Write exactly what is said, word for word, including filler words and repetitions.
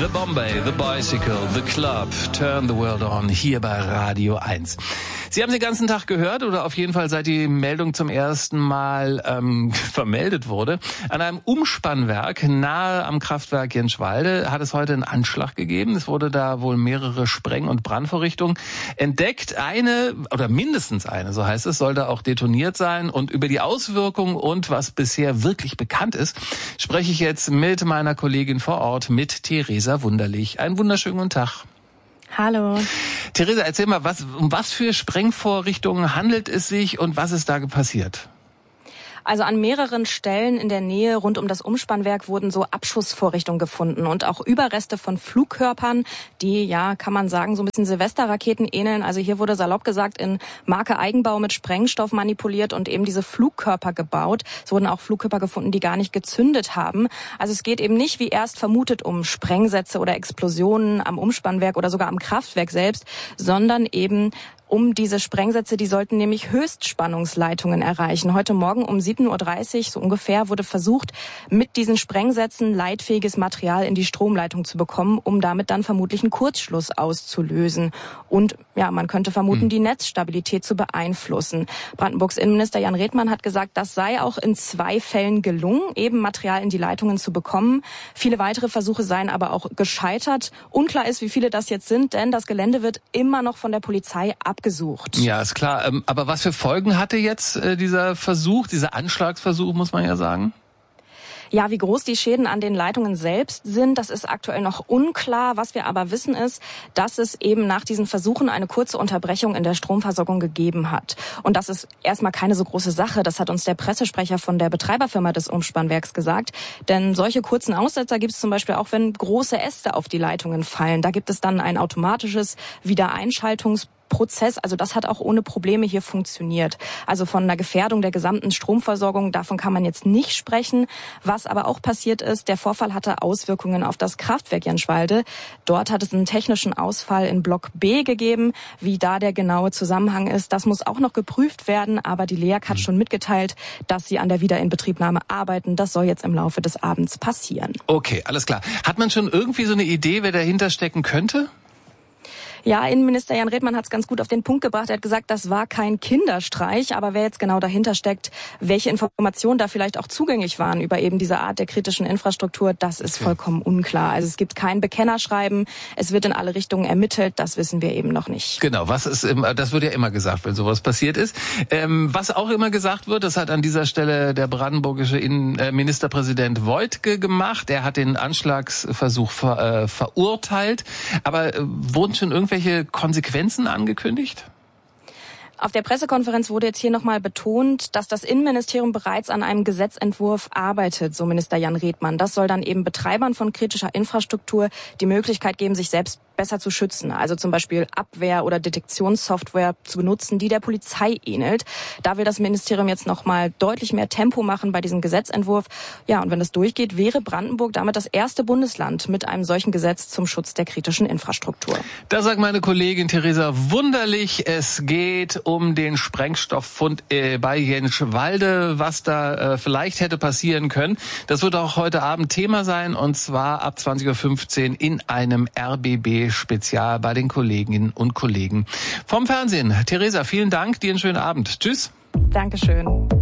The Bombay, The Bicycle, The Club, Turn the World On, hier bei Radio eins. Sie haben den ganzen Tag gehört, oder auf jeden Fall seit die Meldung zum ersten Mal ähm, vermeldet wurde. An einem Umspannwerk nahe am Kraftwerk Jenschwalde hat es heute einen Anschlag gegeben. Es wurde da wohl mehrere Spreng- und Brandvorrichtungen entdeckt. Eine, oder mindestens eine, so heißt es, soll da auch detoniert sein. Und über die Auswirkungen und was bisher wirklich bekannt ist, spreche ich jetzt mit meiner Kollegin vor Ort, mit Theresa Wunderlich. Einen wunderschönen guten Tag. Hallo. Theresa, erzähl mal, was, um was für Sprengvorrichtungen handelt es sich und was ist da passiert? Also an mehreren Stellen in der Nähe rund um das Umspannwerk wurden so Abschussvorrichtungen gefunden und auch Überreste von Flugkörpern, die, ja, kann man sagen, so ein bisschen Silvesterraketen ähneln. Also hier wurde salopp gesagt in Marke Eigenbau mit Sprengstoff manipuliert und eben diese Flugkörper gebaut. Es wurden auch Flugkörper gefunden, die gar nicht gezündet haben. Also es geht eben nicht, wie erst vermutet, um Sprengsätze oder Explosionen am Umspannwerk oder sogar am Kraftwerk selbst, sondern eben um diese Sprengsätze, die sollten nämlich Höchstspannungsleitungen erreichen. Heute Morgen um sieben Uhr dreißig so ungefähr wurde versucht, mit diesen Sprengsätzen leitfähiges Material in die Stromleitung zu bekommen, um damit dann vermutlich einen Kurzschluss auszulösen. Und ja, man könnte vermuten, die Netzstabilität zu beeinflussen. Brandenburgs Innenminister Jan Redmann hat gesagt, das sei auch in zwei Fällen gelungen, eben Material in die Leitungen zu bekommen. Viele weitere Versuche seien aber auch gescheitert. Unklar ist, wie viele das jetzt sind, denn das Gelände wird immer noch von der Polizei ab gesucht. Ja, ist klar. Aber was für Folgen hatte jetzt dieser Versuch, dieser Anschlagsversuch, muss man ja sagen? Ja, wie groß die Schäden an den Leitungen selbst sind, das ist aktuell noch unklar. Was wir aber wissen ist, dass es eben nach diesen Versuchen eine kurze Unterbrechung in der Stromversorgung gegeben hat. Und das ist erstmal keine so große Sache. Das hat uns der Pressesprecher von der Betreiberfirma des Umspannwerks gesagt. Denn solche kurzen Aussetzer gibt es zum Beispiel auch, wenn große Äste auf die Leitungen fallen. Da gibt es dann ein automatisches Wiedereinschaltungsprozess. Prozess, also das hat auch ohne Probleme hier funktioniert. Also von einer Gefährdung der gesamten Stromversorgung, davon kann man jetzt nicht sprechen. Was aber auch passiert ist, der Vorfall hatte Auswirkungen auf das Kraftwerk Jenschwalde. Dort hat es einen technischen Ausfall in Block B gegeben. Wie da der genaue Zusammenhang ist, das muss auch noch geprüft werden. Aber die L E A G hat schon mitgeteilt, dass sie an der Wiederinbetriebnahme arbeiten. Das soll jetzt im Laufe des Abends passieren. Okay, alles klar. Hat man schon irgendwie so eine Idee, wer dahinter stecken könnte? Ja, Innenminister Jan Redmann hat es ganz gut auf den Punkt gebracht. Er hat gesagt, das war kein Kinderstreich, aber wer jetzt genau dahinter steckt, welche Informationen da vielleicht auch zugänglich waren über eben diese Art der kritischen Infrastruktur, das ist okay. vollkommen unklar. Also es gibt kein Bekennerschreiben, es wird in alle Richtungen ermittelt, das wissen wir eben noch nicht. Genau, was ist immer, das wird ja immer gesagt, wenn sowas passiert ist. Ähm, was auch immer gesagt wird, das hat an dieser Stelle der brandenburgische Innen, äh, Ministerpräsident Woidke gemacht. Er hat den Anschlagsversuch ver, äh, verurteilt, aber äh, wurden schon irgendwie welche Konsequenzen angekündigt? Auf der Pressekonferenz wurde jetzt hier nochmal betont, dass das Innenministerium bereits an einem Gesetzentwurf arbeitet, so Minister Jan Redmann. Das soll dann eben Betreibern von kritischer Infrastruktur die Möglichkeit geben, sich selbst besser zu schützen. Also zum Beispiel Abwehr- oder Detektionssoftware zu benutzen, die der Polizei ähnelt. Da will das Ministerium jetzt nochmal deutlich mehr Tempo machen bei diesem Gesetzentwurf. Ja, und wenn das durchgeht, wäre Brandenburg damit das erste Bundesland mit einem solchen Gesetz zum Schutz der kritischen Infrastruktur. Da sagt meine Kollegin Theresa Wunderlich, es geht um den Sprengstofffund äh, bei Jenschwalde, was da äh, vielleicht hätte passieren können. Das wird auch heute Abend Thema sein, und zwar ab zwanzig Uhr fünfzehn in einem R B B-Spezial bei den Kolleginnen und Kollegen vom Fernsehen. Theresa, vielen Dank, dir einen schönen Abend. Tschüss. Dankeschön.